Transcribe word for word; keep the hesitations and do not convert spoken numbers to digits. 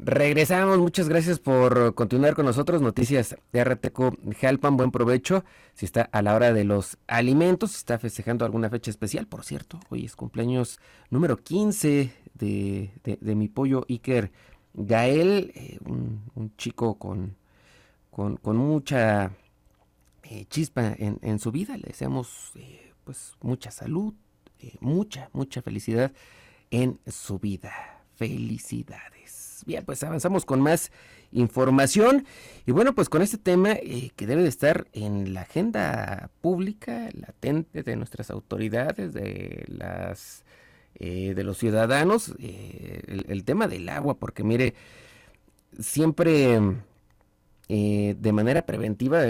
Regresamos, muchas gracias por continuar con nosotros. Noticias de R T C Jalpan, buen provecho. Si está a la hora de los alimentos, si está festejando alguna fecha especial, por cierto, hoy es cumpleaños número quince de, de, de mi pollo Iker Gael, eh, un, un chico con, con, con mucha eh, chispa en, en su vida. Le deseamos eh, pues mucha salud, eh, mucha, mucha felicidad en su vida. Felicidades. Bien, pues avanzamos con más información y bueno, pues con este tema eh, que debe de estar en la agenda pública, latente de nuestras autoridades, de las eh, de los ciudadanos, eh, el, el tema del agua, porque mire, siempre eh, de manera preventiva